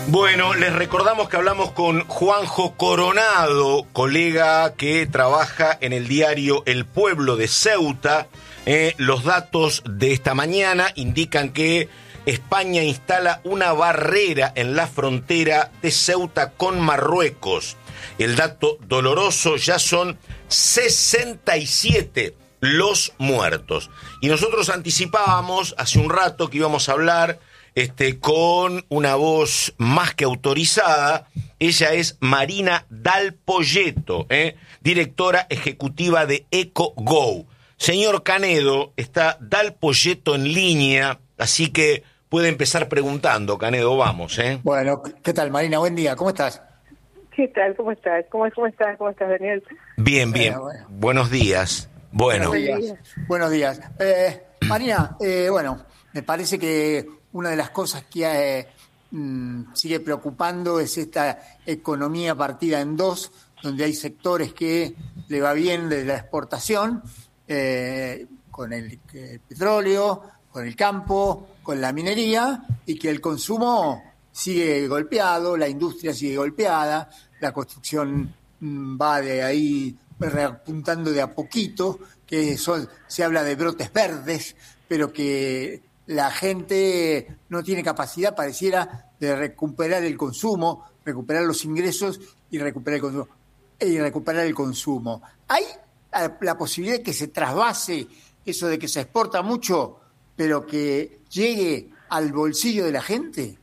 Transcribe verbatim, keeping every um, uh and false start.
Bueno, les recordamos que hablamos con Juanjo Coronado, colega que trabaja en el diario El Pueblo de Ceuta. Eh, los datos de esta mañana indican que España instala una barrera en la frontera de Ceuta con Marruecos. El dato doloroso, ya son sesenta y siete los muertos. Y nosotros anticipábamos hace un rato que íbamos a hablar este, con una voz más que autorizada. Ella es Marina Dal Poyetto, ¿eh? directora ejecutiva de EcoGo. Señor Canedo, está Dal Poyetto en línea, así que puede empezar preguntando, Canedo, vamos, ¿eh? Bueno, ¿qué tal, Marina? Buen día, ¿cómo estás? ¿Qué tal? ¿Cómo estás? ¿Cómo, cómo estás? ¿Cómo estás, Daniel? Bien, bien. Bueno, bueno. Buenos días. Bueno. Buenos días. Buenos días. Eh, Marina, eh, bueno, me parece que una de las cosas que eh, mmm, sigue preocupando es esta economía partida en dos, donde hay sectores que le va bien de la exportación, eh, con el, el petróleo, con el campo, con la minería, y que el consumo sigue golpeado, la industria sigue golpeada, la construcción mmm, va de ahí reapuntando de a poquito, que son, se habla de brotes verdes, pero que la gente no tiene capacidad, pareciera, de recuperar el consumo, recuperar los ingresos y recuperar el consumo. Y recuperar el consumo. ¿Hay la posibilidad de que se trasvase eso de que se exporta mucho, pero que llegue al bolsillo de la gente?